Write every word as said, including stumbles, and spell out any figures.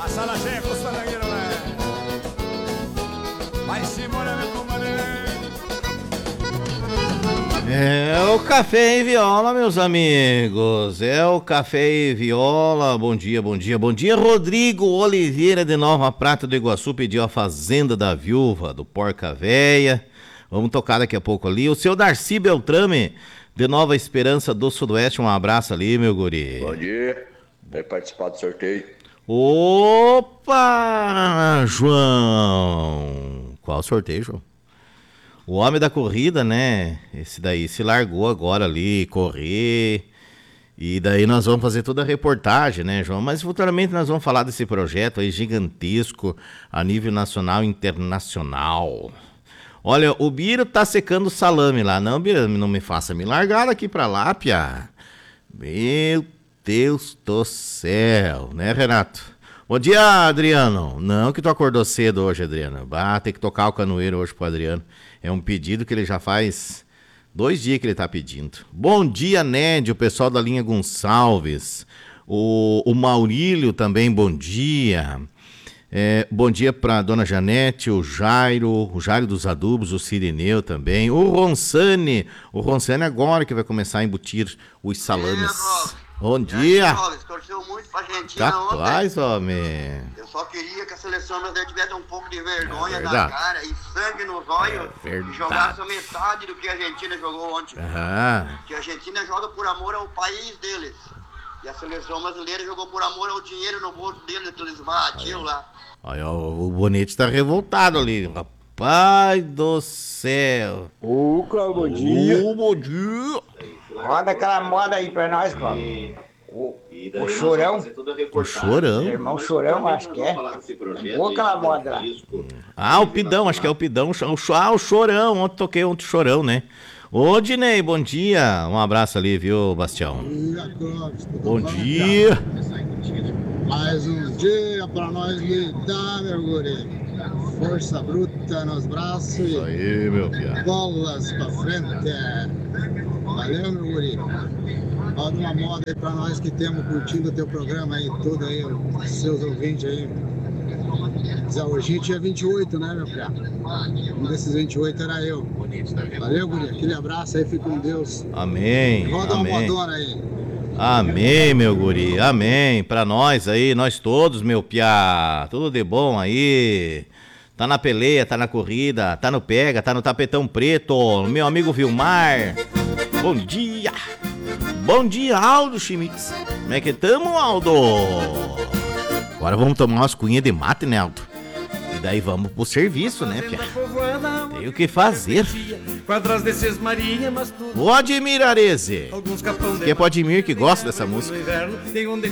sala cheia com os falangueiros, né? Vai se embora, meu comandante. É o Café e Viola, meus amigos. É o Café e Viola. Bom dia, bom dia, bom dia. Rodrigo Oliveira de Nova Prata do Iguaçu pediu a Fazenda da Viúva do Porca Véia. Vamos tocar daqui a pouco ali. O seu Darcy Beltrame de Nova Esperança do Sudoeste. Um abraço ali, meu guri. Bom dia. Vem participar do sorteio. Opa, João. Qual sorteio, João? O homem da corrida, né? Esse daí se largou agora ali, correr. E daí nós vamos fazer toda a reportagem, né, João? Mas futuramente nós vamos falar desse projeto aí gigantesco a nível nacional e internacional. Olha, o Biro tá secando o salame lá. Não, Biro, não me faça me largar daqui pra lá, piá. Meu Deus do céu, né, Renato? Bom dia, Adriano. Não que tu acordou cedo hoje, Adriano. Ah, tem que tocar o canoeiro hoje pro Adriano. É um pedido que ele já faz dois dias que ele tá pedindo. Bom dia, Ned, o pessoal da linha Gonçalves. O, o Maurílio também, bom dia. É, bom dia pra dona Janete, o Jairo, o Jairo dos Adubos, o Cirineu também. O Ronsane, o Ronsane agora que vai começar a embutir os salames. Bom dia. Torceu muito pra Argentina Capaz, ontem. homem. Eu só queria que a seleção brasileira tivesse um pouco de vergonha É na verdade. cara e sangue nos olhos É verdade. e jogasse a metade do que a Argentina jogou ontem. Aham. Que a Argentina joga por amor ao país deles. E a seleção brasileira jogou por amor ao dinheiro no bolso deles que eles batiam lá. Olha, o, o Bonito tá revoltado ali. Rapaz do céu. Ô, Cláudio, bom dia. Ô, bom dia. Roda aquela moda aí pra nós, Cláudio. O, o Chorão. O Chorão? Irmão Chorão, acho que é. Ô, aquela moda lá. Ah, o Pidão, acho que é o Pidão. O cho- Ah, o Chorão. Ontem toquei ontem o Chorão, né? Ô, Dinei, bom dia. Um abraço ali, viu, Bastião? Bom dia. Mais um dia pra nós lidar, meu guri. Força bruta nos braços e Isso aí, meu piá. bolas pra frente. Valeu, meu guri. Roda uma moda aí pra nós que temos curtindo o teu programa aí, tudo aí, os seus ouvintes aí. Zé, hoje é dia vinte e oito, né, meu piá? Um desses vinte e oito era eu. Valeu, guri. Aquele abraço aí, fica com Deus. Amém, Roda uma amém. modona aí. Amém, meu guri, amém. Pra nós aí, nós todos, meu piá. Tudo de bom aí. Tá na peleia, tá na corrida, tá no pega, tá no tapetão preto. Meu amigo Vilmar. Bom dia. Bom dia, Aldo Schmitz. Como é que tamo, Aldo? Agora vamos tomar umas cunhas de mate, né, Aldo? E daí vamos pro serviço, né, piá? Tem o que fazer. Quadras desses marinha, mas tudo. O Admir Areze. Alguns capão de Que é pro Admir que gosta dessa música. no inverno, tem onde